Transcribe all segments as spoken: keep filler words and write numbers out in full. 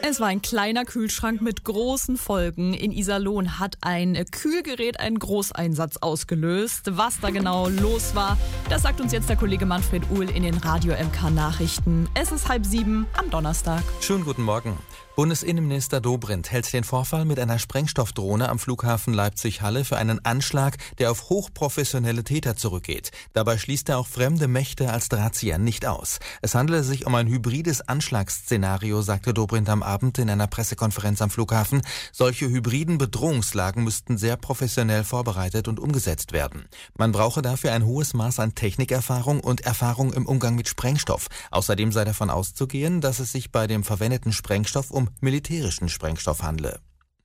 Es war ein kleiner Kühlschrank mit großen Folgen. In Iserlohn hat ein Kühlgerät einen Großeinsatz ausgelöst. Was da genau los war, das sagt uns jetzt der Kollege Manfred Uhl in den Radio M K Nachrichten. Es ist halb sieben am Donnerstag. Schönen guten Morgen. Bundesinnenminister Dobrindt hält den Vorfall mit einer Sprengstoffdrohne am Flughafen Leipzig-Halle für einen Anschlag, der auf hochprofessionelle Täter zurückgeht. Dabei schließt er auch fremde Mächte als Drahtzieher nicht aus. Es handele sich um ein hybrides Anschlagsszenario, sagte Dobrindt am Abend in einer Pressekonferenz am Flughafen. Solche hybriden Bedrohungslagen müssten sehr professionell vorbereitet und umgesetzt werden. Man brauche dafür ein hohes Maß an Technikerfahrung und Erfahrung im Umgang mit Sprengstoff. Außerdem sei davon auszugehen, dass es sich bei dem verwendeten Sprengstoff um militärischen Sprengstoff handle.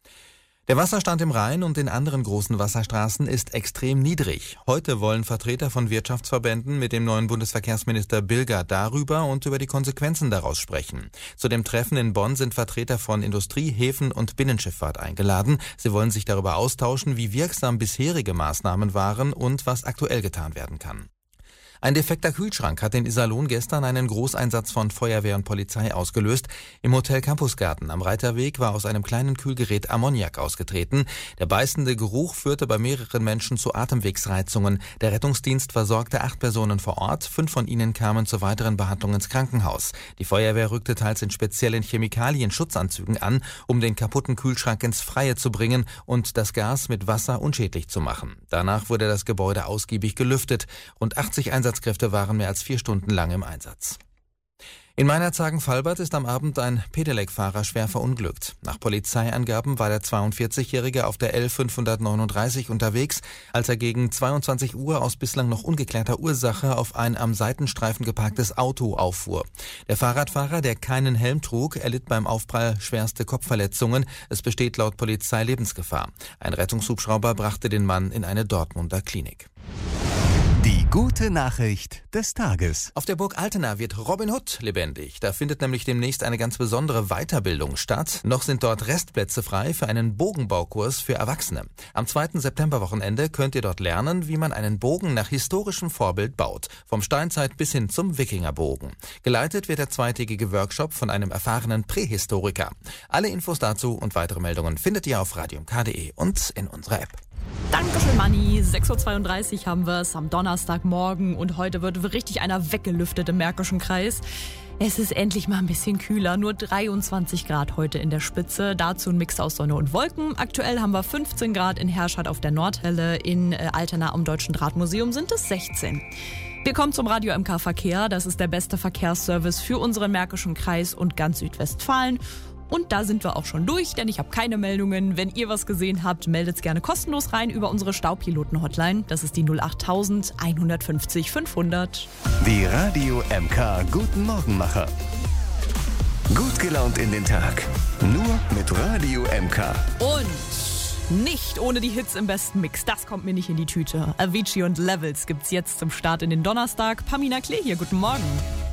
Der Wasserstand im Rhein und in anderen großen Wasserstraßen ist extrem niedrig. Heute wollen Vertreter von Wirtschaftsverbänden mit dem neuen Bundesverkehrsminister Bilger darüber und über die Konsequenzen daraus sprechen. Zu dem Treffen in Bonn sind Vertreter von Industrie, Häfen und Binnenschifffahrt eingeladen. Sie wollen sich darüber austauschen, wie wirksam bisherige Maßnahmen waren und was aktuell getan werden kann. Ein defekter Kühlschrank hat in Iserlohn gestern einen Großeinsatz von Feuerwehr und Polizei ausgelöst. Im Hotel Campusgarten am Reiterweg war aus einem kleinen Kühlgerät Ammoniak ausgetreten. Der beißende Geruch führte bei mehreren Menschen zu Atemwegsreizungen. Der Rettungsdienst versorgte acht Personen vor Ort. Fünf von ihnen kamen zur weiteren Behandlung ins Krankenhaus. Die Feuerwehr rückte teils in speziellen Chemikalien-Schutzanzügen an, um den kaputten Kühlschrank ins Freie zu bringen und das Gas mit Wasser unschädlich zu machen. Danach wurde das Gebäude ausgiebig gelüftet. Rund achtzig Einsatzkräfte Kräfte waren mehr als vier Stunden lang im Einsatz. In Meinerzhagen-Valbert ist am Abend ein Pedelec-Fahrer schwer verunglückt. Nach Polizeiangaben war der zweiundvierzigjährige auf der L fünfhundertneununddreißig unterwegs, als er gegen zweiundzwanzig Uhr aus bislang noch ungeklärter Ursache auf ein am Seitenstreifen geparktes Auto auffuhr. Der Fahrradfahrer, der keinen Helm trug, erlitt beim Aufprall schwerste Kopfverletzungen. Es besteht laut Polizei Lebensgefahr. Ein Rettungshubschrauber brachte den Mann in eine Dortmunder Klinik. Die gute Nachricht des Tages. Auf der Burg Altena wird Robin Hood lebendig. Da findet nämlich demnächst eine ganz besondere Weiterbildung statt. Noch sind dort Restplätze frei für einen Bogenbaukurs für Erwachsene. Am zweiten Septemberwochenende könnt ihr dort lernen, wie man einen Bogen nach historischem Vorbild baut. Vom Steinzeit bis hin zum Wikingerbogen. Geleitet wird der zweitägige Workshop von einem erfahrenen Prähistoriker. Alle Infos dazu und weitere Meldungen findet ihr auf radio m k punkt d e und in unserer App. Dankeschön, Manni. sechs Uhr zweiunddreißig haben wir es am Donnerstagmorgen und heute wird richtig einer weggelüftet im Märkischen Kreis. Es ist endlich mal ein bisschen kühler, nur dreiundzwanzig Grad heute in der Spitze, dazu ein Mix aus Sonne und Wolken. Aktuell haben wir fünfzehn Grad in Herrschad auf der Nordhelle, in Altena am Deutschen Drahtmuseum sind es sechzehn. Wir kommen zum Radio M K Verkehr, das ist der beste Verkehrsservice für unseren Märkischen Kreis und ganz Südwestfalen. Und da sind wir auch schon durch, denn ich habe keine Meldungen. Wenn ihr was gesehen habt, meldet es gerne kostenlos rein über unsere Staupiloten-Hotline. Das ist die null acht eins null fünf null fünfhundert. Die Radio M K Guten Morgenmacher. Gut gelaunt in den Tag. Nur mit Radio M K. Und nicht ohne die Hits im besten Mix. Das kommt mir nicht in die Tüte. Avicii und Levels gibt's jetzt zum Start in den Donnerstag. Pamina Klee hier, guten Morgen.